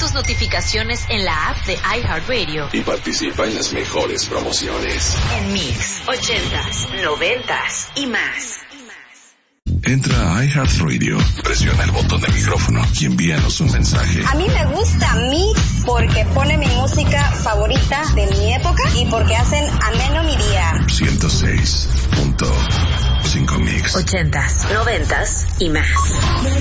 tus notificaciones en la app de iHeartRadio. Y participa en las mejores promociones. En Mix, 80s, 90s y más. Entra a iHeartRadio, presiona el botón del micrófono y envíanos un mensaje. A mí me gusta Mix porque pone mi música favorita de mi época y porque hacen ameno mi día. 106.5 Mix. 80s, 90s y más.